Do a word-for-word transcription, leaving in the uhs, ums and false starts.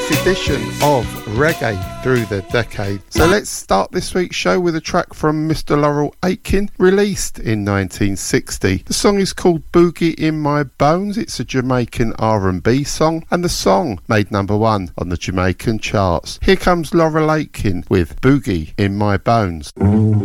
this edition of Reggae Through the Decade. So let's start this week's show with a track from Mister Laurel Aitken, released in nineteen sixty. The song is called Boogie in My Bones. It's a Jamaican R and B song, and the song made number one on the Jamaican charts. Here comes Laurel Aitken with Boogie in My Bones.